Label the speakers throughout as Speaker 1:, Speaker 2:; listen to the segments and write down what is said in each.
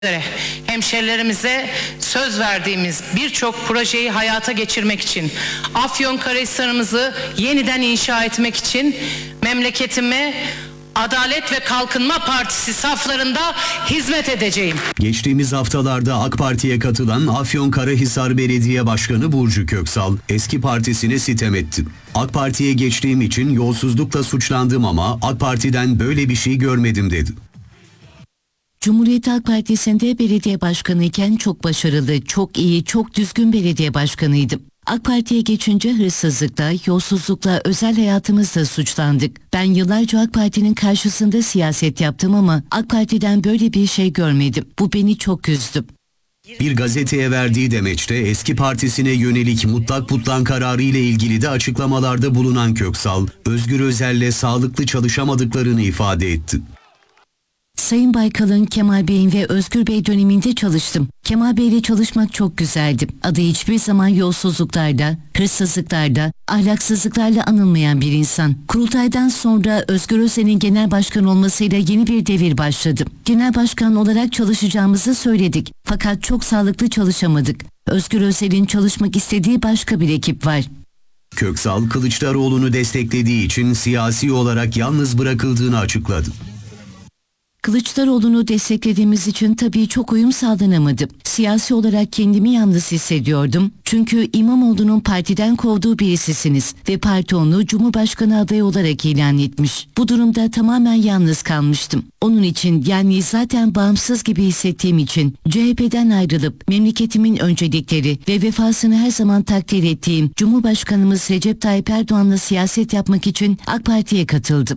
Speaker 1: hemşerilerimize söz verdiğimiz birçok projeyi hayata geçirmek için, Afyonkarahisar'ımızı yeniden inşa etmek için memleketime Adalet ve Kalkınma Partisi saflarında hizmet edeceğim.
Speaker 2: Geçtiğimiz haftalarda AK Parti'ye katılan Afyonkarahisar Belediye Başkanı Burcu Köksal eski partisine sitem etti. AK Parti'ye geçtiğim için yolsuzlukla suçlandım ama AK Parti'den böyle bir şey görmedim dedi.
Speaker 3: Cumhuriyet Halk Partisi'nde belediye başkanıyken çok başarılı, çok iyi, çok düzgün belediye başkanıydım. AK Parti'ye geçince hırsızlıkla, yolsuzlukla, özel hayatımızda suçlandık. Ben yıllarca AK Parti'nin karşısında siyaset yaptım ama AK Parti'den böyle bir şey görmedim. Bu beni çok üzdü.
Speaker 2: Bir gazeteye verdiği demeçte eski partisine yönelik mutlak butlan kararı ile ilgili de açıklamalarda bulunan Köksal, Özgür Özel'le sağlıklı çalışamadıklarını ifade etti.
Speaker 3: Sayın Baykal'ın, Kemal Bey'in ve Özgür Bey döneminde çalıştım. Kemal Bey'le çalışmak çok güzeldi. Adı hiçbir zaman yolsuzluklarda, hırsızlıklarda, ahlaksızlıklarla anılmayan bir insan. Kurultaydan sonra Özgür Özel'in genel başkan olmasıyla yeni bir devir başladı. Genel başkan olarak çalışacağımızı söyledik. Fakat çok sağlıklı çalışamadık. Özgür Özel'in çalışmak istediği başka bir ekip var.
Speaker 2: Köksal, Kılıçdaroğlu'nu desteklediği için siyasi olarak yalnız bırakıldığını açıkladı.
Speaker 3: Kılıçdaroğlu'nu desteklediğimiz için tabii çok uyum sağlanamadı. Siyasi olarak kendimi yalnız hissediyordum. Çünkü İmamoğlu'nun partiden kovduğu birisisiniz ve parti onu Cumhurbaşkanı adayı olarak ilan etmiş. Bu durumda tamamen yalnız kalmıştım. Onun için, yani zaten bağımsız gibi hissettiğim için CHP'den ayrılıp memleketimin öncelikleri ve vefasını her zaman takdir ettiğim Cumhurbaşkanımız Recep Tayyip Erdoğan'la siyaset yapmak için AK Parti'ye katıldım.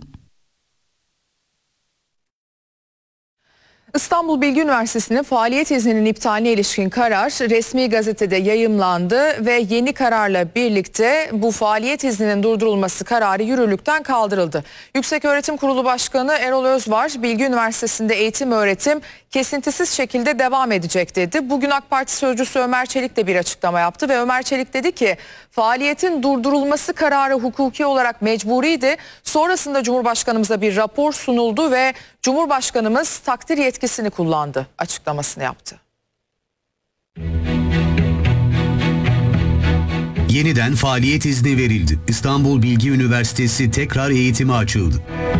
Speaker 4: İstanbul Bilgi Üniversitesi'nin faaliyet izninin iptaline ilişkin karar resmi gazetede yayımlandı ve yeni kararla birlikte bu faaliyet izninin durdurulması kararı yürürlükten kaldırıldı. Yükseköğretim Kurulu Başkanı Erol Özvar, Bilgi Üniversitesi'nde eğitim öğretim kesintisiz şekilde devam edecek dedi. Bugün AK Parti sözcüsü Ömer Çelik de bir açıklama yaptı ve Ömer Çelik dedi ki faaliyetin durdurulması kararı hukuki olarak mecburiydi. Sonrasında Cumhurbaşkanımıza bir rapor sunuldu ve Cumhurbaşkanımız takdir yetkisini kullandı açıklamasını yaptı.
Speaker 2: Yeniden faaliyet izni verildi. İstanbul Bilgi Üniversitesi tekrar eğitime açıldı.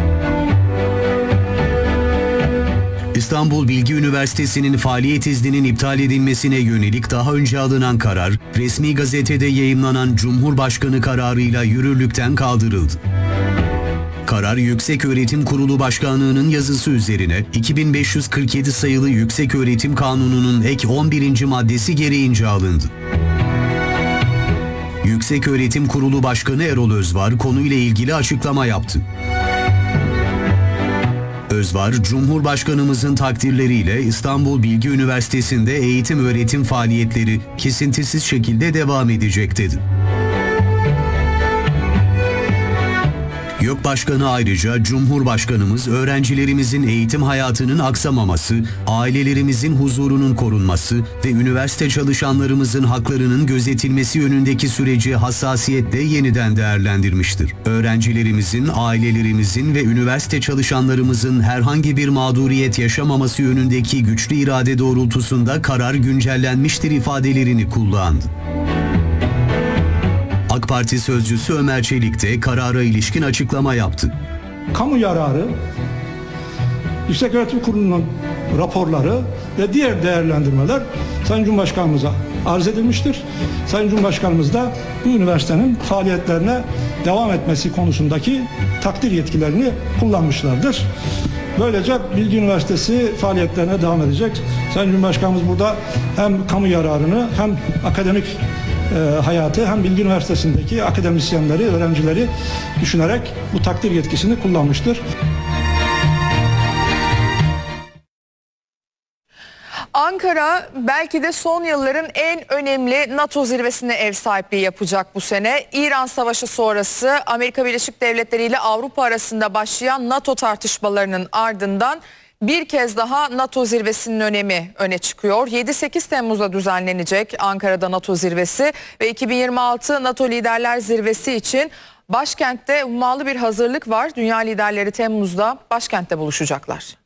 Speaker 2: İstanbul Bilgi Üniversitesi'nin faaliyet izninin iptal edilmesine yönelik daha önce alınan karar, resmi gazetede yayımlanan Cumhurbaşkanı kararıyla yürürlükten kaldırıldı. Karar Yükseköğretim Kurulu Başkanlığı'nın yazısı üzerine 2547 sayılı Yükseköğretim Kanunu'nun ek 11. maddesi gereğince alındı. Yükseköğretim Kurulu Başkanı Erol Özvar konuyla ilgili açıklama yaptı. Özvar, Cumhurbaşkanımızın takdirleriyle İstanbul Bilgi Üniversitesi'nde eğitim öğretim faaliyetleri kesintisiz şekilde devam edecek dedi. YÖK Başkanı ayrıca Cumhurbaşkanımız öğrencilerimizin eğitim hayatının aksamaması, ailelerimizin huzurunun korunması ve üniversite çalışanlarımızın haklarının gözetilmesi yönündeki süreci hassasiyetle yeniden değerlendirmiştir. Öğrencilerimizin, ailelerimizin ve üniversite çalışanlarımızın herhangi bir mağduriyet yaşamaması yönündeki güçlü irade doğrultusunda karar güncellenmiştir ifadelerini kullandı. AK Parti sözcüsü Ömer Çelik de karara ilişkin açıklama yaptı.
Speaker 5: Kamu yararı, Yükseköğretim Kurulu'nun raporları ve diğer değerlendirmeler Sayın Cumhurbaşkanımıza arz edilmiştir. Sayın Cumhurbaşkanımız da bu üniversitenin faaliyetlerine devam etmesi konusundaki takdir yetkilerini kullanmışlardır. Böylece Bilgi Üniversitesi faaliyetlerine devam edecek. Sayın Cumhurbaşkanımız burada hem kamu yararını hem akademik hayatı hem Bilgi Üniversitesi'ndeki akademisyenleri, öğrencileri düşünerek bu takdir yetkisini kullanmıştır.
Speaker 4: Ankara belki de son yılların en önemli NATO zirvesine ev sahipliği yapacak bu sene. İran Savaşı sonrası Amerika Birleşik Devletleri ile Avrupa arasında başlayan NATO tartışmalarının ardından bir kez daha NATO zirvesinin önemi öne çıkıyor. 7-8 Temmuz'da düzenlenecek Ankara'da NATO zirvesi ve 2026 NATO Liderler Zirvesi için başkentte ummalı bir hazırlık var. Dünya liderleri Temmuz'da başkentte buluşacaklar.